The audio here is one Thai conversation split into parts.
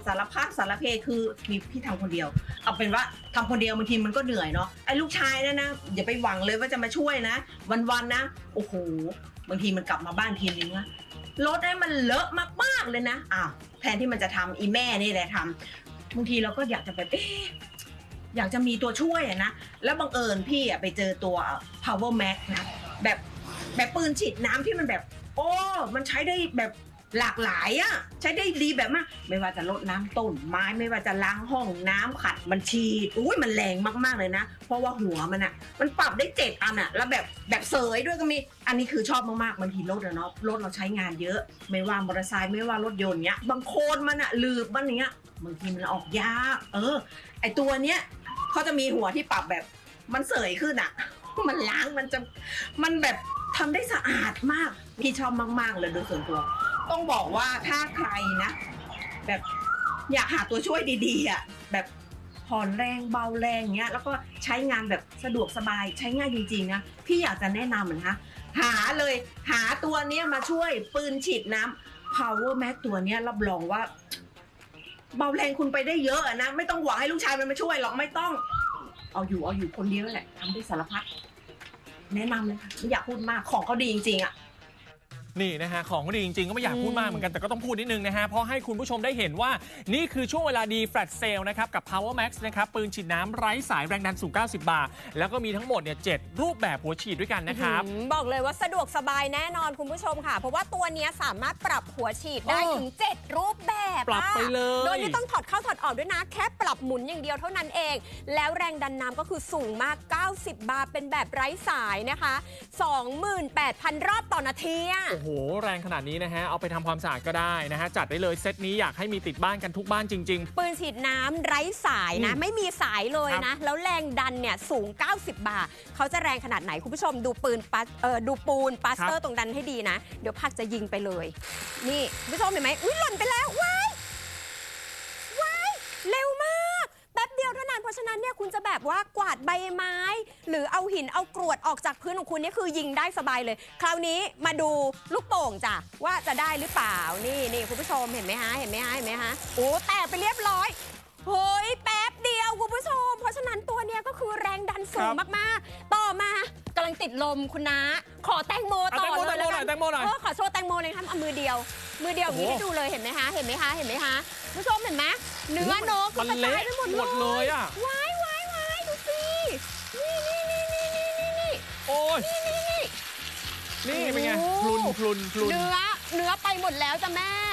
สารพัดสารเพคือมีพี่ทำคนเดียวเอาเป็นว่าทำคนเดียวบางทีมันก็เหนื่อยเนาะไอ้ลูกชายนะอย่าไปหวังเลยว่าจะมาช่วยนะวันๆนะโอ้โหบางทีมันกลับมาบ้านทีนึงนะรถให้มันเลอะมากๆเลยนะแทนที่มันจะทำอีแม่นี่แหละทำบางทีเราก็อยากจะแบบอยากจะมีตัวช่วยนะแล้วบังเอิญพี่ไปเจอตัว Power Max นะแบบปืนฉีดน้ำที่มันแบบมันใช้ได้แบบหลากหลายใช้ได้ดีแบบมากไม่ว่าจะลดน้ำต้นไม้ไม่ว่าจะล้างห้องน้ำขัดมันฉีดมันแรงมากๆเลยนะเพราะว่าหัวมันปรับได้7 อันแล้วแบบเสยด้วยก็มีอันนี้คือชอบมากๆบางทีรถรถเราใช้งานเยอะไม่ว่ามอเตอร์ไซค์ไม่ว่ารถยนต์เนี้ยบางโคนมันลืบมันเนี้ยบางทีมันออกยากไอตัวเนี้ยเขาจะมีหัวที่ปรับแบบมันเสยขึ้นมันล้างมันแบบทำได้สะอาดมากพี่ชอบมากๆเลยโดยส่วนตัวต้องบอกว่าถ้าใครนะแบบอยากหาตัวช่วยดีๆแบบผ่อนแรงเบาแรงเงี้ยแล้วก็ใช้งานแบบสะดวกสบายใช้ง่ายจริงๆนะพี่อยากจะแนะนำนะคะหาตัวเนี้ยมาช่วยปืนฉีดน้ำ Power Max ตัวเนี้ยรับรองว่าเบาแรงคุณไปได้เยอะนะไม่ต้องหวังให้ลูกชายมันมาช่วยหรอกไม่ต้องเอาอยู่คนเดียวแหละทำได้สารพัดแนะนำเลยค่ะไม่อยากพูดมากของเขาดีจริงๆนี่นะฮะของดีจริงๆก็ไม่อยากพูดมากเหมือนกันแต่ก็ต้องพูดนิดนึงนะฮะเพราะให้คุณผู้ชมได้เห็นว่านี่คือช่วงเวลาดีแฟลชเซลนะครับกับ Power Max นะครับปืนฉีดน้ำไร้สายแรงดันสูง90 บาทแล้วก็มีทั้งหมดเนี่ย7รูปแบบหัวฉีดด้วยกันนะครับบอกเลยว่าสะดวกสบายแน่นอนคุณผู้ชมค่ะเพราะว่าตัวนี้สามารถปรับหัวฉีดได้ถึง7รูปแบบปรับไปเลยโดยไม่ต้องถอดเข้าถอดออกด้วยนะแค่ปรับหมุนอย่างเดียวเท่านั้นเองแล้วแรงดันน้ำก็คือสูงมาก90 บาร์เป็นแบบไร้สายนะคะ 28,000 รอบต่อนาทีโอ้โหแรงขนาดนี้นะฮะเอาไปทำความสะอาดก็ได้นะฮะจัดได้เลยเซตนี้อยากให้มีติดบ้านกันทุกบ้านจริงๆปืนฉีดน้ำไร้สายนะไม่มีสายเลยนะแล้วแรงดันเนี่ยสูง90 บาร์เขาจะแรงขนาดไหนคุณผู้ชมดูปูนปัสเตอร์ตรงดันให้ดีนะเดี๋ยวพักจะยิงไปเลยนี่คุณผู้ชมเห็นไหมหล่นไปแล้วว้ายเร็วมากแป๊บเดียวเท่านั้นเพราะฉะนั้นเนี่ยคุณจะแบบว่ากวาดใบไม้หรือเอาหินเอากรวดออกจากพื้นของคุณนี่คือยิงได้สบายเลยคราวนี้มาดูลูกโป่งจ้ะว่าจะได้หรือเปล่านี่คุณผู้ชมเห็นไหมฮะโอ้แตกไปเรียบร้อยเฮ้ยแป๊บเดียวคุณผู้ชมเพราะฉะนั้นตัวเนี้ยก็คือแรงดันสูงมากๆต่อมากำลังติดลมคุณนะขอแตงโมต่อเลยแล้วกันขอโชว์แตงโมเลยครับเอามือเดียวอย่างนี้ให้ดูเลยเห็นไหมคะผู้ชมเห็นไหมเนื้อนกมันเละไปหมดเลยว้ายดูสินี่โอ้ยนี่เป็นไงพลุนเนื้อไปหมดแล้วจ้ะแม่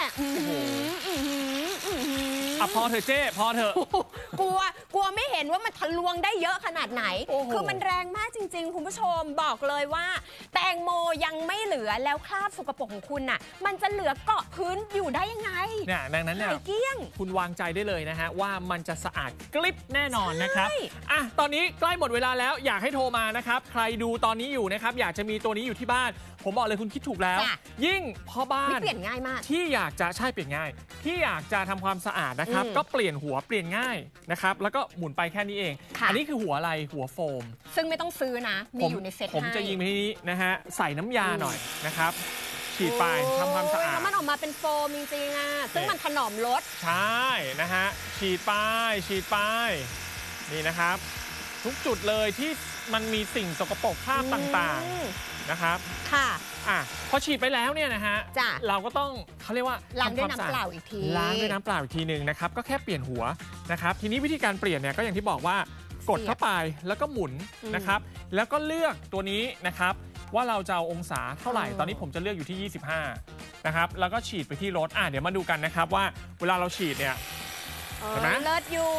พอเถอะเจ้พอเถอะกลัวไม่เห็นว่ามันทะลวงได้เยอะขนาดไหนคือมันแรงมากจริงๆคุณผู้ชมบอกเลยว่าแตงโมยังไม่เหลือแล้วคราบสกปรกของคุณน่ะมันจะเหลือเกาะพื้นอยู่ได้ยังไงเนี่ยดังนั้นเนี่ยคุณวางใจได้เลยนะฮะว่ามันจะสะอาดกริบแน่นอนนะครับตอนนี้ใกล้หมดเวลาแล้วอยากให้โทรมานะครับใครดูตอนนี้อยู่นะครับอยากจะมีตัวนี้อยู่ที่บ้านผมบอกเลยคุณคิดถูกแล้วยิ่งพ่อบ้านเปลี่ยนง่ายมากที่อยากจะเปลี่ยนง่ายที่อยากจะทำความสะอาดนะครับก็เปลี่ยนหัวเปลี่ยนง่ายนะครับแล้วก็หมุนไปแค่นี้เองอันนี้คือหัวอะไรหัวโฟมซึ่งไม่ต้องซื้อนะมีอยู่ในเซ็ตผมจะยิงไปที่นี้นะฮะใส่น้ำยาหน่อยนะครับฉีดไปทำความสะอาดแล้วมันออกมาเป็นโฟมจริงๆซึ่งมันถนอมรสใช่นะฮะฉีดไปนี่นะครับทุกจุดเลยที่มันมีสิ่งสกปรกคราบต่างๆนะครับค่ะพอฉีดไปแล้วเนี่ยนะฮะเราก็ต้องเขาเรียกว่าล้างด้วยน้ำเปล่าอีกทีนึงนะครับก็แค่เปลี่ยนหัวนะครับทีนี้วิธีการเปลี่ยนเนี่ยก็อย่างที่บอกว่ากดเข้าไปแล้วก็หมุนนะครับแล้วก็เลือกตัวนี้นะครับว่าเราจะเอาองศาเท่าไหร่ตอนนี้ผมจะเลือกอยู่ที่25นะครับแล้วก็ฉีดไปที่รถเดี๋ยวมาดูกันนะครับว่าเวลาเราฉีดเนี่ยเห็นไหมเลิศอยู่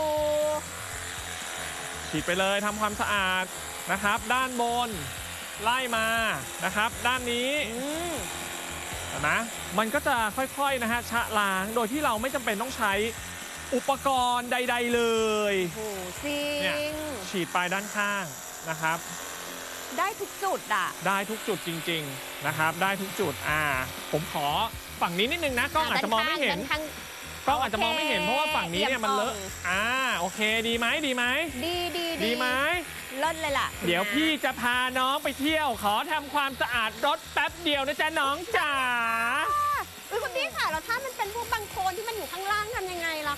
ฉีดไปเลยทำความสะอาดนะครับด้านบนไล่มานะครับด้านนี้นะมันก็จะค่อยๆนะฮะชะล้างโดยที่เราไม่จำเป็นต้องใช้อุปกรณ์ใดๆเลยจริงฉีดไปด้านข้างนะครับได้ทุกจุดได้ทุกจุดจริงๆนะครับได้ทุกจุดผมขอฝั่งนี้นิดนึงนะกล้องอาจจะมองไม่เห็นกล้องอาจจะมองไม่เห็นเพราะว่าฝั่งนี้เนี่ยมันเลอะโอเคดีไหมดีไหมเลิศเลยล่ะเดี๋ยวพี่จะพาน้องไปเที่ยวขอทำความสะอาดรถแป๊บเดียวนะจ๊ะน้องจ๋าคุณพี่ค่ะแล้วถ้ามันเป็นพวกบางโคลนที่มันอยู่ข้างล่างทำยังไงล่ะ